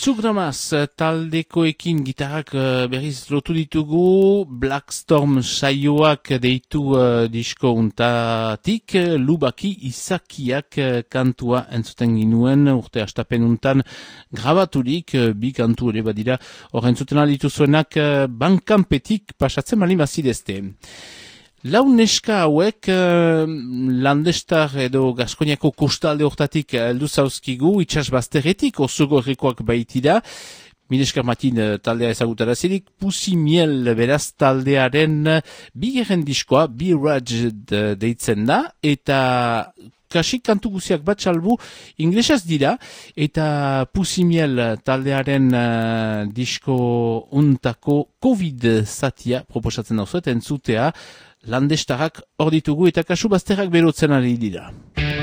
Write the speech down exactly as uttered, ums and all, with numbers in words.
Zugramaz taldekoekin gitarrak uh, berriz lotu ditugu, Blackstorm saioak deitu uh, disko untatik, Lubaki Izakiak uh, kantua entzuten ginuen, urte astapen untan grabaturik, uh, bi kantu ere badira, hor entzuten alitu zuenak uh, bankanpetik pasatzen bali bazidezte. Lau neska hauek uh, landestar edo Gaskoniako kostalde hortatik heldu zauzkigu, itxas bazterretik oso gorrikoak baitira. Mileskar Matin uh, taldea ezagutarazirik, Pussy Miel beraz taldearen uh, bigarren diskoa, B-Raj deitzen da, eta kasik kantu guziak bat salbu inglesaz dira, eta Pussy Miel taldearen uh, disko untako COVID zatia proposatzen dauzuet entzutea, landestarak hor ditugu eta kasu bazterrak berotzen ari dira.